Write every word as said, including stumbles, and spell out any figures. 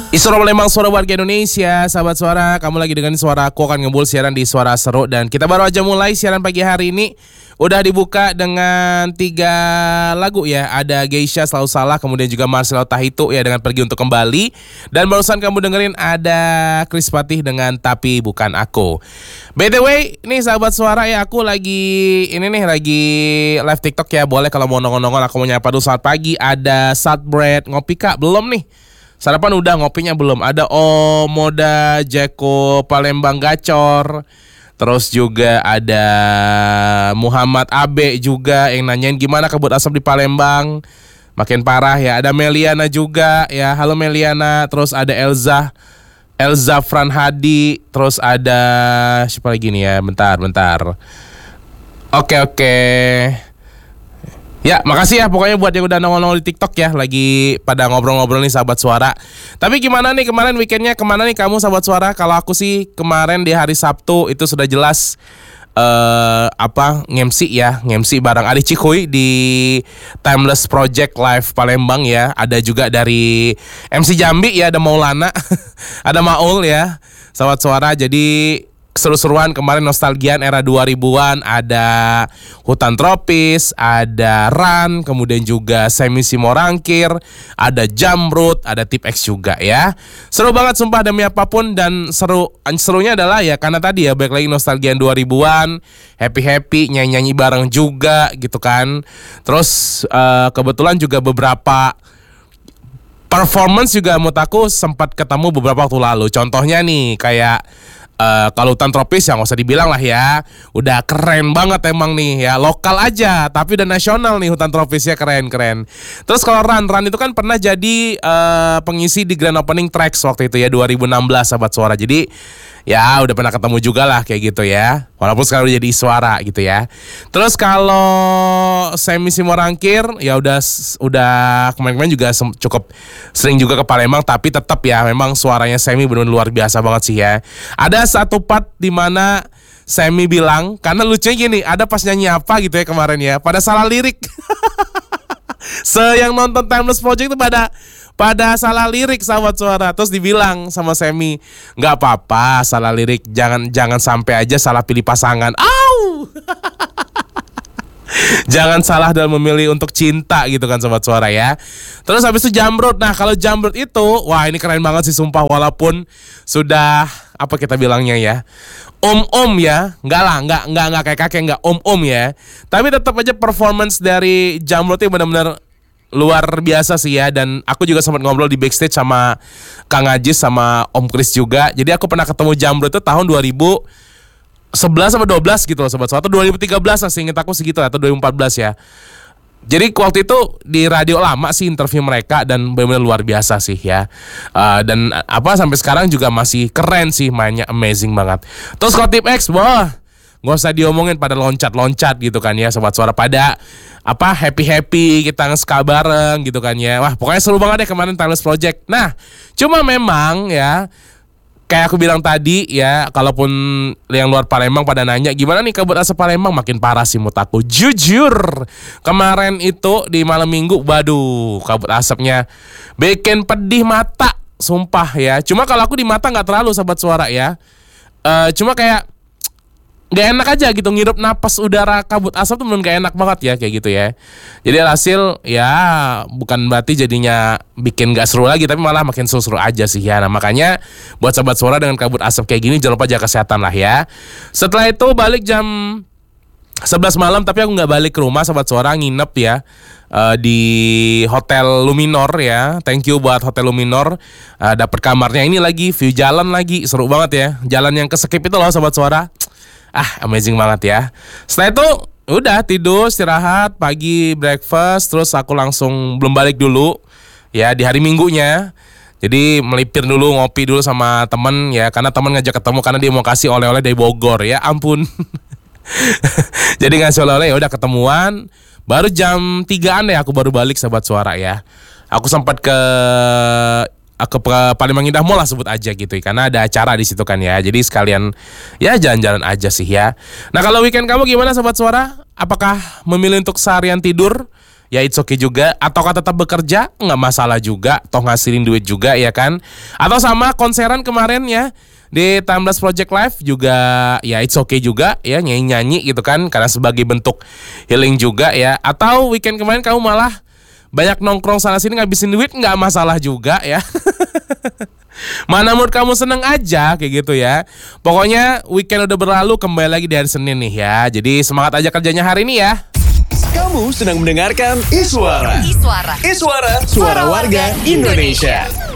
Suara Palembang, suara warga Indonesia, sahabat suara, kamu lagi dengan suara aku akan ngebul siaran di Suara Seru. Dan kita baru aja mulai siaran pagi hari ini. Udah dibuka dengan tiga lagu ya. Ada Geisha, Selalu Salah, kemudian juga Marcelo Tahito ya dengan Pergi Untuk Kembali. Dan barusan kamu dengerin ada Chris Patih dengan Tapi Bukan Aku. By the way, nih sahabat suara ya, aku lagi ini nih lagi live TikTok ya. Boleh kalau mau nongol-nongol, aku mau nyapa dulu. Selamat pagi, ada Satbread Ngopi Kak, belum nih? Sarapan udah, ngopinya belum. Ada Omoda Jeko Palembang Gacor. Terus juga ada Muhammad Abe juga yang nanyain gimana kabut asap di Palembang. Makin parah ya. Ada Meliana juga ya. Halo Meliana. Terus ada Elza Elza Fran Hadi. Terus ada siapa lagi nih ya? Bentar, bentar. Oke, oke. Ya, makasih ya pokoknya buat yang udah nongol-nongol di TikTok ya. Lagi pada ngobrol-ngobrol nih sahabat suara. Tapi gimana nih kemarin weekendnya, kemana nih kamu sahabat suara? Kalau aku sih kemarin di hari Sabtu itu sudah jelas uh, apa nge-M C ya, nge-M C bareng Adi Cikuy di Timeless Project Live Palembang ya. Ada juga dari M C Jambi ya, ada Maulana, ada Maul ya sahabat suara. Jadi seru-seruan kemarin, nostalgian era dua ribuan. Ada Hutan Tropis, ada Ran, kemudian juga Semi Simorangkir, ada Jamrut, ada Tip X juga ya. Seru banget sumpah demi apapun. Dan seru serunya adalah ya karena tadi ya balik lagi nostalgian dua ribuan, happy-happy, nyanyi-nyanyi bareng juga gitu kan. Terus uh, kebetulan juga beberapa performance juga menurut aku sempat ketemu beberapa waktu lalu. Contohnya nih kayak Uh, kalau Hutan Tropis ya nggak usah dibilang lah ya, udah keren banget emang nih ya, lokal aja tapi udah nasional nih Hutan Tropisnya, keren-keren. Terus kalau Ran, Ran itu kan pernah jadi uh, pengisi di Grand Opening Tracks waktu itu ya dua ribu enam belas sahabat suara. Jadi ya udah pernah ketemu juga lah kayak gitu ya, walaupun sekarang udah jadi suara gitu ya. Terus kalau Semi Simorangkir ya udah udah kemarin-kemarin juga cukup sering juga ke Palembang, tapi tetap ya memang suaranya Semi benar-benar luar biasa banget sih ya. Ada satu part di mana Semi bilang, karena lucunya gini, ada pas nyanyi apa gitu ya kemarin ya, pada salah lirik. Se yang nonton Timeless Project itu pada pada salah lirik sahabat suara. Terus dibilang sama Semi, nggak apa-apa salah lirik, jangan jangan sampai aja salah pilih pasangan. Au! Jangan salah dalam memilih untuk cinta gitu kan sobat suara ya. Terus habis itu Jamrut. Nah kalau Jamrut itu, wah ini keren banget sih sumpah. Walaupun sudah apa kita bilangnya ya, om-om ya, enggak lah, enggak enggak enggak kayak kakek, enggak om-om ya. Tapi tetap aja performance dari Jamrut itu benar-benar luar biasa sih ya. Dan aku juga sempat ngobrol di backstage sama Kang Ajis sama Om Kris juga. Jadi aku pernah ketemu Jamrut itu tahun dua ribu sebelas sama dua belas gitu loh sobat suara, atau dua ribu tiga belas lah seinget aku segitu, atau dua ribu empat belas ya. Jadi waktu itu di radio lama sih interview mereka, dan benar-benar luar biasa sih ya. uh, Dan apa sampai sekarang juga masih keren sih mainnya, amazing banget. Terus kalau Tip X, wah gak usah diomongin, pada loncat-loncat gitu kan ya sobat suara, pada apa happy-happy, kita nge-ska bareng gitu kan ya. Wah pokoknya seru banget deh kemarin Timeless Project. Nah cuma memang ya kayak aku bilang tadi ya, kalaupun yang luar Palembang pada nanya gimana nih kabut asap Palembang, makin parah sih menurut aku. Jujur kemarin itu di malam minggu, waduh kabut asapnya bikin pedih mata sumpah ya. Cuma kalau aku di mata nggak terlalu sahabat suara ya, uh, cuma kayak gak enak aja gitu, ngirup napas udara kabut asap tuh bener gak enak banget ya kayak gitu ya. Jadi hasil ya bukan berarti jadinya bikin gak seru lagi, tapi malah makin seru-seru aja sih ya. Nah makanya buat sahabat suara dengan kabut asap kayak gini jangan lupa jaga kesehatan lah ya. Setelah itu balik jam sebelas malam, tapi aku gak balik ke rumah sahabat suara, nginep ya uh, di Hotel Luminor ya. Thank you buat Hotel Luminor, uh, dapet kamarnya ini lagi, view jalan lagi, seru banget ya. Jalan yang kesekip itu loh sahabat suara. Ah amazing banget ya. Setelah itu udah tidur, istirahat, pagi breakfast, terus aku langsung belum balik dulu ya di hari Minggunya. Jadi melipir dulu, ngopi dulu sama temen ya, karena temen ngajak ketemu karena dia mau kasih oleh-oleh dari Bogor ya, ampun. Jadi ngasih oleh-oleh, ya udah ketemuan. Baru jam tigaan deh aku baru balik sahabat suara ya. Aku sempat ke ke Palembang Indah Mall lah sebut aja gitu, karena ada acara di situ kan ya. Jadi sekalian ya jalan-jalan aja sih ya. Nah kalau weekend kamu gimana sobat suara? Apakah memilih untuk seharian tidur ya it's okay juga. Ataukah tetap bekerja, nggak masalah juga, toh ngasilin duit juga ya kan. Atau sama konseran kemarin ya di Timeless Project Live juga, ya it's okay juga ya, nyanyi-nyanyi gitu kan, karena sebagai bentuk healing juga ya. Atau weekend kemarin kamu malah banyak nongkrong sana sini ngabisin duit, nggak masalah juga ya. Mana mood kamu seneng aja kayak gitu ya. Pokoknya weekend udah berlalu, kembali lagi di hari Senin nih ya. Jadi semangat aja kerjanya hari ini ya. Kamu sedang mendengarkan Iswara. Iswara. Iswara, suara warga Indonesia.